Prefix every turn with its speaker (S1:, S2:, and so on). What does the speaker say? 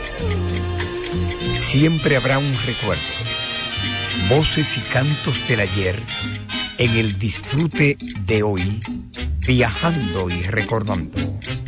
S1: Siempre habrá un recuerdo, voces y cantos del ayer en el disfrute de hoy, viajando y recordando.